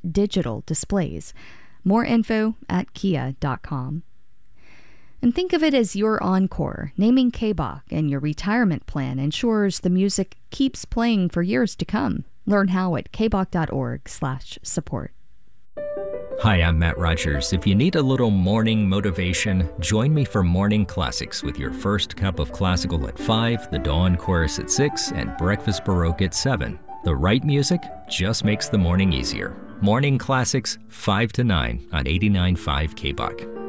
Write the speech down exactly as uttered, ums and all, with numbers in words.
digital displays. More info at kia dot com. And think of it as your encore. Naming K B O C in your retirement plan ensures the music keeps playing for years to come. Learn how at k b o c dot org slash support. Hi, I'm Matt Rogers. If you need a little morning motivation, join me for Morning Classics with your first cup of classical at five, the Dawn Chorus at six, and Breakfast Baroque at seven. The right music just makes the morning easier. Morning Classics, five to nine on eighty-nine point five K B O C.